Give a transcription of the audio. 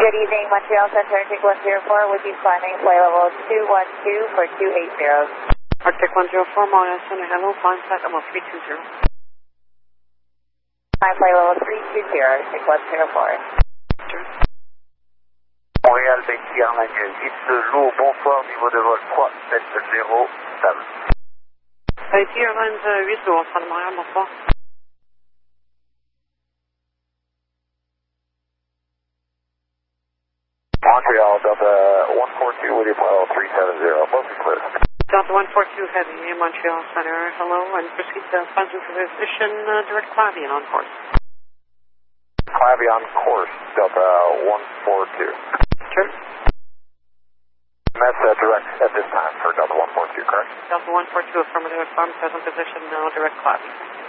Good evening, Montreal Center, Arctic 104, with you climbing flight level 212 for 280. Arctic 104, Montreal Center, hello, climb flight level 320. Climb flight level 320, Arctic 104. Montréal, Becky Arlington, Gibbs, lourd, bonsoir, niveau de vol 370, stable. Becky Airlines 8 lourd, fin de Montréal, bonsoir. Montreal, Delta 142 with you, flight level 370, mostly clear. Delta 142 Heavy, Montreal Center, hello, and proceed to Pleasant position, direct Clavian on course. Clavian course, Delta 142. Sure. And that's direct at this time for Delta 142, correct? Delta 142, affirmative, affirm, present position, direct Clavian.